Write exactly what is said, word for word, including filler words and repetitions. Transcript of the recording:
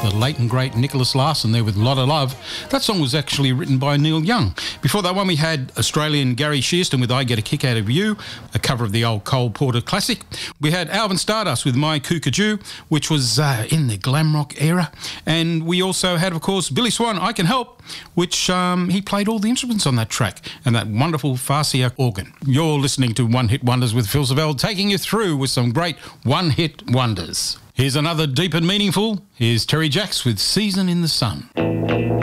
the late and great Nicholas Larson there with Lot of Love. That song was actually written by Neil Young. Before that one, we had Australian Gary Shearston with I Get a Kick Out of You, a cover of the old Cole Porter classic. We had Alvin Stardust with My Kookajoo, which was uh, in the glam rock era. And we also had, of course, Billy Swan, I Can Help, which um, he played all the instruments on that track, and that wonderful Farsia organ. You're listening to One Hit Wonders with Phil Savelle, taking you through with some great one-hit wonders. Here's another deep and meaningful. Here's Terry Jacks with Season in the Sun.